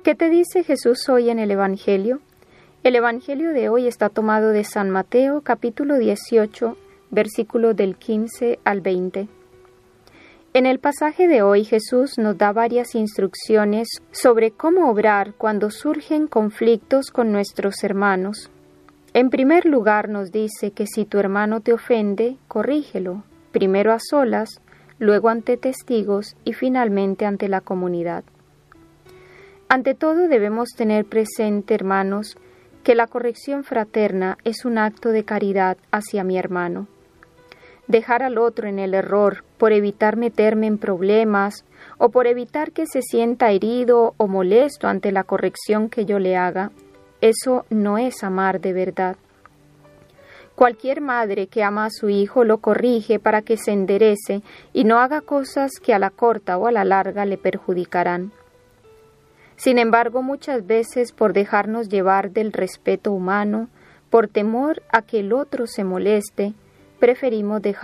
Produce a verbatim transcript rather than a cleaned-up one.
¿Qué te dice Jesús hoy en el Evangelio? El Evangelio de hoy está tomado de San Mateo, capítulo dieciocho, versículos del quince al veinte. En el pasaje de hoy Jesús nos da varias instrucciones sobre cómo obrar cuando surgen conflictos con nuestros hermanos. En primer lugar nos dice que si tu hermano te ofende, corrígelo, primero a solas, luego ante testigos y finalmente ante la comunidad. Ante todo debemos tener presente, hermanos, que la corrección fraterna es un acto de caridad hacia mi hermano. Dejar al otro en el error por evitar meterme en problemas o por evitar que se sienta herido o molesto ante la corrección que yo le haga, eso no es amar de verdad. Cualquier madre que ama a su hijo lo corrige para que se enderece y no haga cosas que a la corta o a la larga le perjudicarán. Sin embargo, muchas veces por dejarnos llevar del respeto humano, por temor a que el otro se moleste, preferimos dejar